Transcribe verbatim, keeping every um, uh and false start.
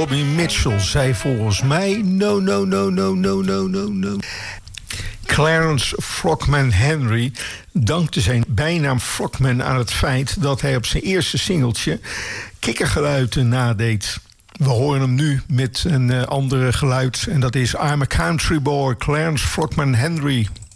Joni Mitchell zei volgens mij no, no, no, no, no, no, no, no. Clarence Frogman Henry dankte zijn bijnaam Frogman aan het feit dat hij op zijn eerste singeltje kikkergeluiden nadeed. We horen hem nu met een uh, andere geluid en dat is I'm a Country Boy, Clarence Frogman Henry.